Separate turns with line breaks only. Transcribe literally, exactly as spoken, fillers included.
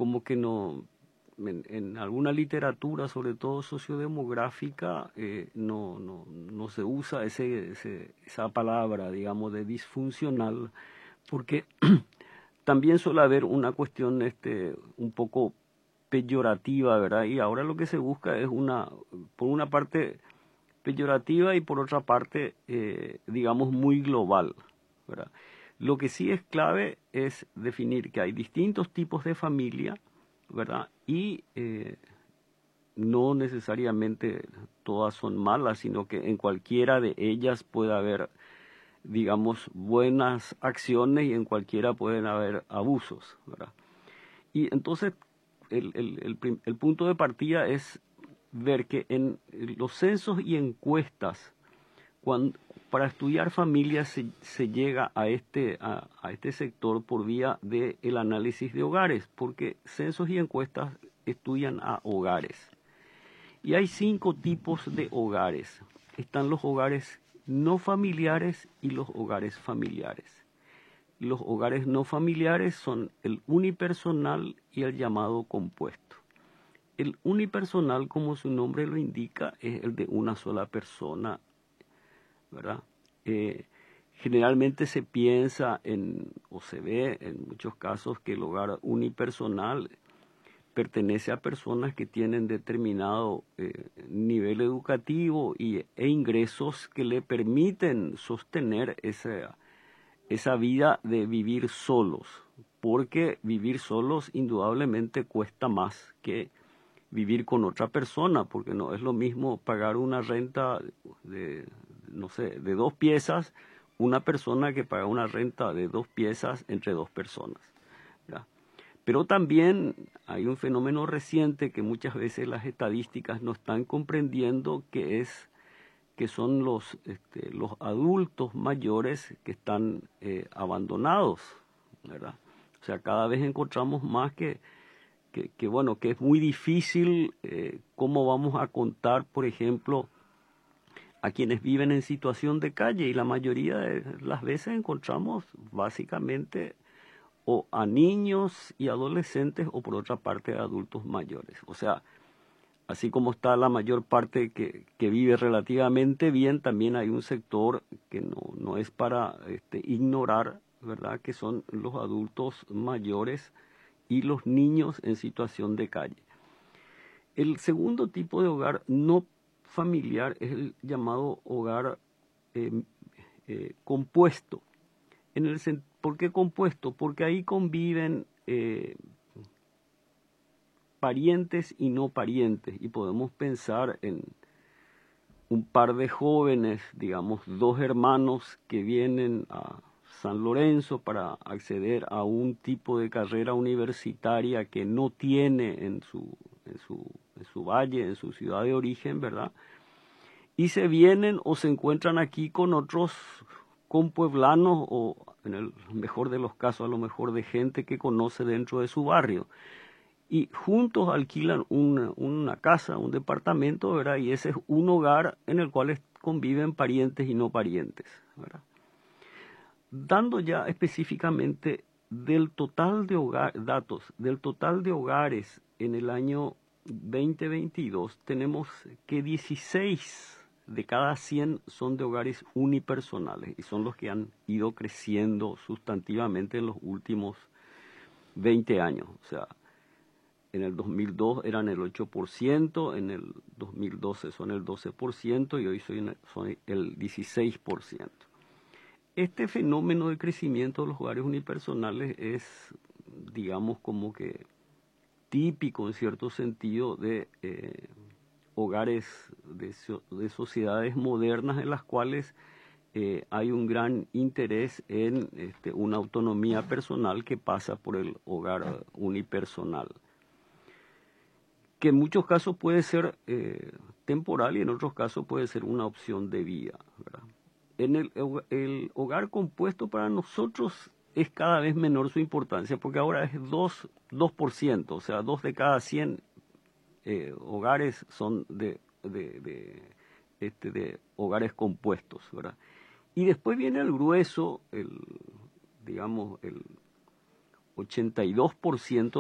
como que no, en, en alguna literatura, sobre todo sociodemográfica, eh, no, no, no se usa ese, ese, esa palabra, digamos, de disfuncional, porque también suele haber una cuestión este, un poco peyorativa, ¿verdad? Y ahora lo que se busca es una, por una parte, peyorativa y por otra parte, eh, digamos, muy global, ¿verdad? Lo que sí es clave es definir que hay distintos tipos de familia, ¿verdad? Y eh, no necesariamente todas son malas, sino que en cualquiera de ellas puede haber, digamos, buenas acciones y en cualquiera pueden haber abusos, ¿verdad? Y entonces el, el, el, el punto de partida es ver que en los censos y encuestas, cuando, para estudiar familias se, se llega a este, a, a este sector por vía del análisis de hogares, porque censos y encuestas estudian a hogares. Y hay cinco tipos de hogares. Están los hogares no familiares y los hogares familiares. Los hogares no familiares son el unipersonal y el llamado compuesto. El unipersonal, como su nombre lo indica, es el de una sola persona, ¿verdad? Eh, generalmente se piensa en, o se ve en muchos casos, que el hogar unipersonal pertenece a personas que tienen determinado eh, nivel educativo y, e ingresos que le permiten sostener esa, esa vida de vivir solos, porque vivir solos indudablemente cuesta más que vivir con otra persona, porque no es lo mismo pagar una renta de, no sé, de dos piezas, una persona que paga una renta de dos piezas entre dos personas, ¿verdad? Pero también hay un fenómeno reciente que muchas veces las estadísticas no están comprendiendo, que es que son los, este, los adultos mayores que están eh, abandonados, ¿verdad? O sea, cada vez encontramos más que, que, que bueno, que es muy difícil eh, cómo vamos a contar, por ejemplo, a quienes viven en situación de calle, y la mayoría de las veces encontramos básicamente o a niños y adolescentes o por otra parte a adultos mayores. O sea, así como está la mayor parte que, que vive relativamente bien, también hay un sector que no, no es para este, ignorar, ¿verdad? Que son los adultos mayores y los niños en situación de calle. El segundo tipo de hogar no familiar es el llamado hogar eh, eh, compuesto. En el, ¿Por qué compuesto? Porque ahí conviven eh, parientes y no parientes, y podemos pensar en un par de jóvenes, digamos dos hermanos que vienen a San Lorenzo para acceder a un tipo de carrera universitaria que no tiene en su, en su, en su valle, en su ciudad de origen, ¿verdad? Y se vienen o se encuentran aquí con otros compueblanos, o en el mejor de los casos a lo mejor de gente que conoce dentro de su barrio. Y juntos alquilan una, una casa, un departamento, ¿verdad? Y ese es un hogar en el cual conviven parientes y no parientes, ¿verdad? Dando ya específicamente del total de hogar, datos, del total de hogares en el año veinte veintidós, tenemos que dieciséis de cada cien son de hogares unipersonales, y son los que han ido creciendo sustantivamente en los últimos veinte años. O sea, en el dos mil dos eran el ocho por ciento, en el dos mil doce son el doce por ciento y hoy son el dieciséis por ciento. Este fenómeno de crecimiento de los hogares unipersonales es, digamos, como que típico en cierto sentido de eh, hogares, de, de sociedades modernas en las cuales eh, hay un gran interés en este, una autonomía personal que pasa por el hogar unipersonal, que en muchos casos puede ser eh, temporal y en otros casos puede ser una opción de vida, ¿verdad? En el, el hogar compuesto para nosotros es cada vez menor su importancia, porque ahora es dos por ciento, o sea, dos de cada cien eh, hogares son de, de, de, este, de hogares compuestos, ¿verdad? Y después viene el grueso, el, digamos, el ochenta y dos por ciento